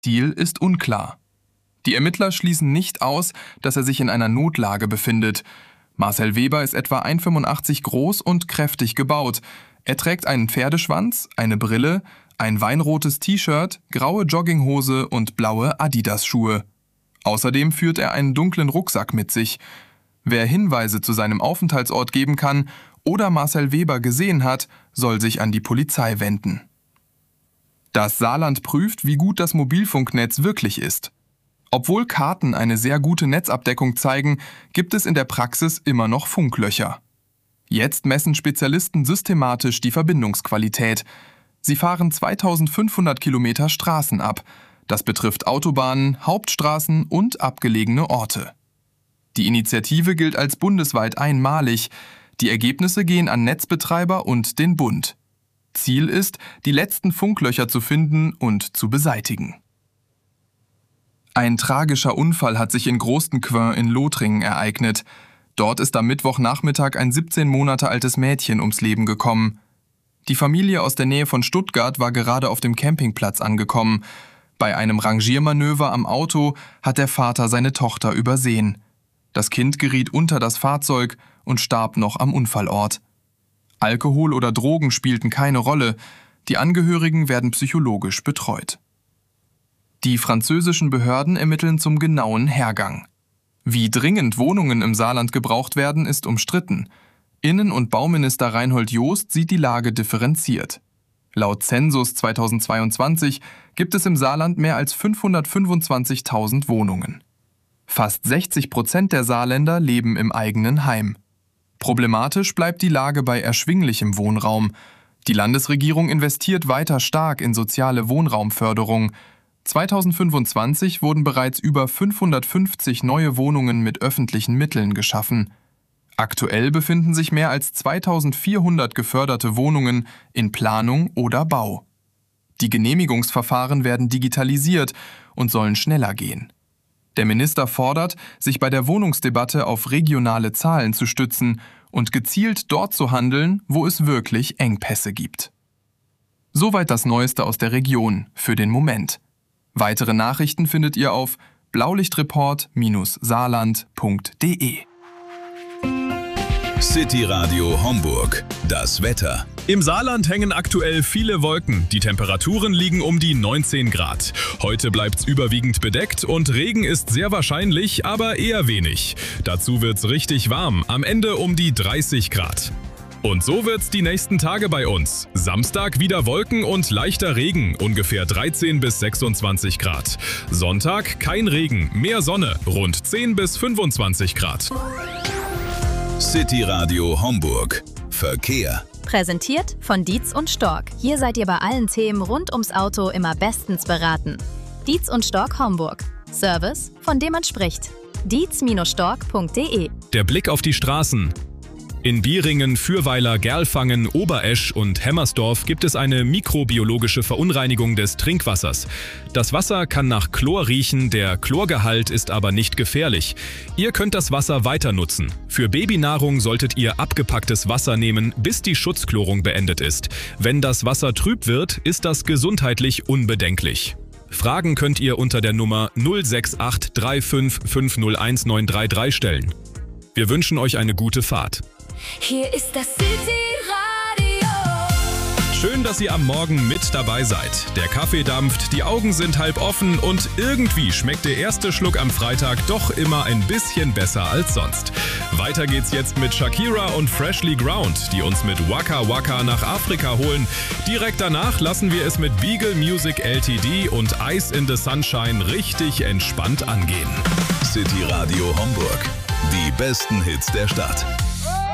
Ziel ist unklar. Die Ermittler schließen nicht aus, dass er sich in einer Notlage befindet. Marcel Weber ist etwa 1,85 groß und kräftig gebaut. Er trägt einen Pferdeschwanz, eine Brille, ein weinrotes T-Shirt, graue Jogginghose und blaue Adidas-Schuhe. Außerdem führt er einen dunklen Rucksack mit sich. Wer Hinweise zu seinem Aufenthaltsort geben kann oder Marcel Weber gesehen hat, soll sich an die Polizei wenden. Das Saarland prüft, wie gut das Mobilfunknetz wirklich ist. Obwohl Karten eine sehr gute Netzabdeckung zeigen, gibt es in der Praxis immer noch Funklöcher. Jetzt messen Spezialisten systematisch die Verbindungsqualität. Sie fahren 2500 Kilometer Straßen ab. Das betrifft Autobahnen, Hauptstraßen und abgelegene Orte. Die Initiative gilt als bundesweit einmalig. Die Ergebnisse gehen an Netzbetreiber und den Bund. Ziel ist, die letzten Funklöcher zu finden und zu beseitigen. Ein tragischer Unfall hat sich in Grostenquin in Lothringen ereignet. Dort ist am Mittwochnachmittag ein 17 Monate altes Mädchen ums Leben gekommen. Die Familie aus der Nähe von Stuttgart war gerade auf dem Campingplatz angekommen. Bei einem Rangiermanöver am Auto hat der Vater seine Tochter übersehen. Das Kind geriet unter das Fahrzeug und starb noch am Unfallort. Alkohol oder Drogen spielten keine Rolle. Die Angehörigen werden psychologisch betreut. Die französischen Behörden ermitteln zum genauen Hergang. Wie dringend Wohnungen im Saarland gebraucht werden, ist umstritten. Innen- und Bauminister Reinhold Jost sieht die Lage differenziert. Laut Zensus 2022 gibt es im Saarland mehr als 525.000 Wohnungen. Fast 60% der Saarländer leben im eigenen Heim. Problematisch bleibt die Lage bei erschwinglichem Wohnraum. Die Landesregierung investiert weiter stark in soziale Wohnraumförderung. 2025 wurden bereits über 550 neue Wohnungen mit öffentlichen Mitteln geschaffen. Aktuell befinden sich mehr als 2400 geförderte Wohnungen in Planung oder Bau. Die Genehmigungsverfahren werden digitalisiert und sollen schneller gehen. Der Minister fordert, sich bei der Wohnungsdebatte auf regionale Zahlen zu stützen und gezielt dort zu handeln, wo es wirklich Engpässe gibt. Soweit das Neueste aus der Region für den Moment. Weitere Nachrichten findet ihr auf blaulichtreport-saarland.de. City Radio Homburg. Das Wetter. Im Saarland hängen aktuell viele Wolken. Die Temperaturen liegen um die 19 Grad. Heute bleibt's überwiegend bedeckt und Regen ist sehr wahrscheinlich, aber eher wenig. Dazu wird's richtig warm, am Ende um die 30 Grad. Und so wird's die nächsten Tage bei uns. Samstag wieder Wolken und leichter Regen, ungefähr 13 bis 26 Grad. Sonntag kein Regen, mehr Sonne, rund 10 bis 25 Grad. City Radio Homburg. Verkehr. Präsentiert von Dietz und Stork. Hier seid ihr bei allen Themen rund ums Auto immer bestens beraten. Dietz und Stork Homburg. Service, von dem man spricht. dietz-stork.de. Der Blick auf die Straßen. In Bieringen, Fürweiler, Gerlfangen, Oberesch und Hemmersdorf gibt es eine mikrobiologische Verunreinigung des Trinkwassers. Das Wasser kann nach Chlor riechen, der Chlorgehalt ist aber nicht gefährlich. Ihr könnt das Wasser weiter nutzen. Für Babynahrung solltet ihr abgepacktes Wasser nehmen, bis die Schutzchlorung beendet ist. Wenn das Wasser trüb wird, ist das gesundheitlich unbedenklich. Fragen könnt ihr unter der Nummer 068 35 501 933 stellen. Wir wünschen euch eine gute Fahrt. Hier ist das City Radio. Schön, dass ihr am Morgen mit dabei seid. Der Kaffee dampft, die Augen sind halb offen und irgendwie schmeckt der erste Schluck am Freitag doch immer ein bisschen besser als sonst. Weiter geht's jetzt mit Shakira und Freshly Ground, die uns mit Waka Waka nach Afrika holen. Direkt danach lassen wir es mit Beagle Music Ltd und Ice in the Sunshine richtig entspannt angehen. City Radio Homburg. Die besten Hits der Stadt.